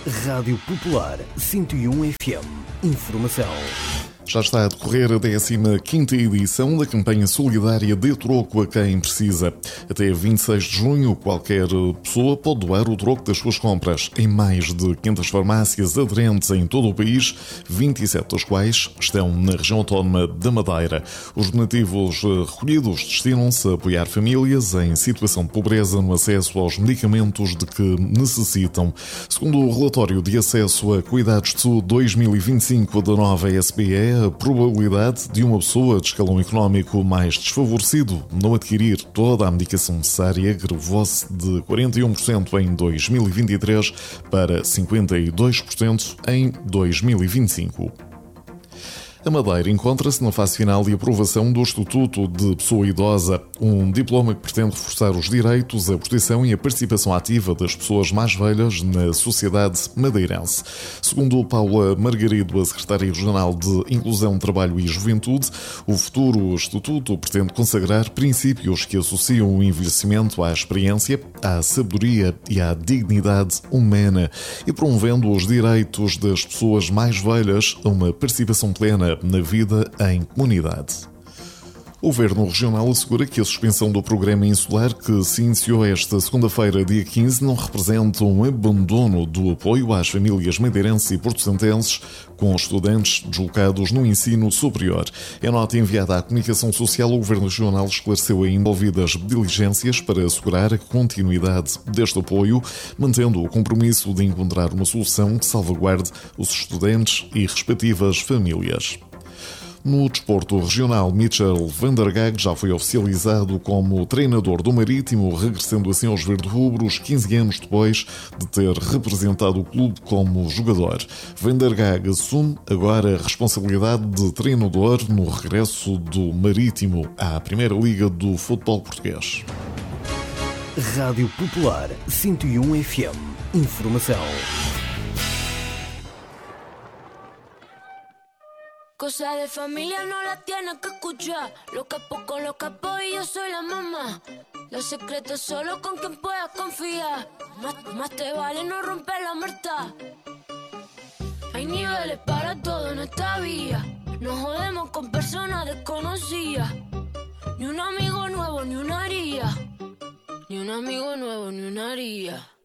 Rádio Popular 101 FM. Informação. Já está a decorrer a 15ª edição da campanha solidária de troco a quem precisa. Até 26 de junho, qualquer pessoa pode doar o troco das suas compras em mais de 500 farmácias aderentes em todo o país, 27 das quais estão na região autónoma da Madeira. Os donativos recolhidos destinam-se a apoiar famílias em situação de pobreza no acesso aos medicamentos de que necessitam. Segundo o relatório de acesso a cuidados de saúde 2025 da nova SBE, a probabilidade de uma pessoa de escalão económico mais desfavorecido não adquirir toda a medicação necessária agravou-se de 41% em 2023 para 52% em 2025. A Madeira encontra-se na fase final de aprovação do Estatuto de Pessoa Idosa, um diploma que pretende reforçar os direitos, a proteção e a participação ativa das pessoas mais velhas na sociedade madeirense. Segundo Paula Margarido, a secretária regional de Inclusão, Trabalho e Juventude, o futuro Estatuto pretende consagrar princípios que associam o envelhecimento à experiência, à sabedoria e à dignidade humana e promovendo os direitos das pessoas mais velhas a uma participação plena na vida em comunidade. O Governo Regional assegura que a suspensão do programa insular que se iniciou esta segunda-feira, dia 15, não representa um abandono do apoio às famílias madeirenses e portocentenses com estudantes deslocados no ensino superior. Em nota enviada à Comunicação Social, o Governo Regional esclareceu ainda envolvidas diligências para assegurar a continuidade deste apoio, mantendo o compromisso de encontrar uma solução que salvaguarde os estudantes e respectivas famílias. No desporto regional, Mitchell van der Gaag já foi oficializado como treinador do Marítimo, regressando assim aos verde-rubros 15 anos depois de ter representado o clube como jogador. Van der Gaag assume agora a responsabilidade de treinador no regresso do Marítimo à Primeira Liga do futebol português. Rádio Popular 101 FM. Informação. Cosa de familia no la tienes que escuchar. Los capos con los capos y yo soy la mamá. Los secretos solo con quien puedas confiar. Más te vale no romper la muerta. Hay niveles para todo en esta vía. No jodemos con personas desconocidas. Ni un amigo nuevo, ni una haría. Ni un amigo nuevo, ni una haría.